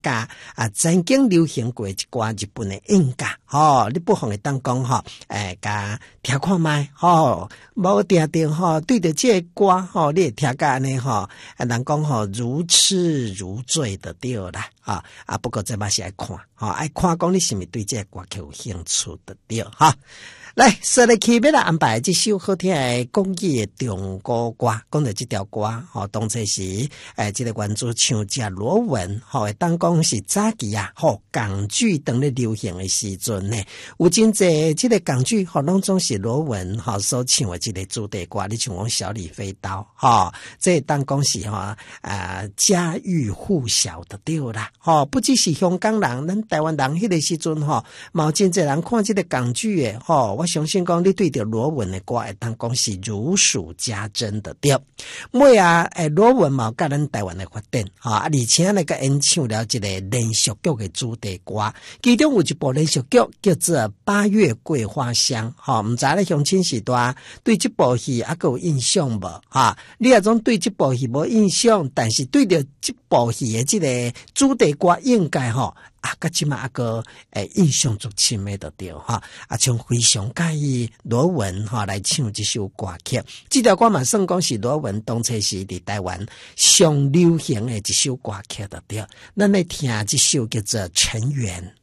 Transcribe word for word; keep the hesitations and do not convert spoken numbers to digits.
甲啊曾经流行过一寡日本的演歌，吼、哦，你不妨会当讲吼，诶，甲听看卖，吼、哦，无定定吼，对着这个歌吼，你会听甲安尼吼，啊，人讲吼如痴如醉的对啦，啊啊，不过这嘛是爱看，吼、哦，爱看讲你是毋是对这个歌曲有兴趣的对，哈。来，说来起要来安排这首好听的国语的中国歌，讲到这条歌，吼，当初是诶，这个原主唱者罗文，吼，当讲是早期啊，吼，港剧当咧流行的时阵呢，有真济这个港剧，吼，拢总是罗文吼所唱的这个主题歌，你像讲小李飞刀，吼，这当讲是吼啊家喻户晓的对啦，吼，不只是香港人，咱台湾人迄个时阵吼，嘛有真济人看这个港剧的，吼。我相信讲你对着罗文的歌会当讲是如数家珍的对。每啊诶罗文嘛甲咱台湾的发展啊，而且那个演唱了一个连续剧的主题歌，其中有一部连续剧叫做《八月桂花香》哈，毋知咧乡亲时代对这部戏还有印象无哈？你也总对这部戏无印象，但是对着这部戏的这个主题歌应该吼。啊，甲即嘛一个诶印象足深的就对哈，啊，像非常介意罗文哈来唱这首歌曲，这条歌嘛算讲是罗文当初是伫台湾上流行的一首歌曲就对，咱来听这首叫做《尘缘》。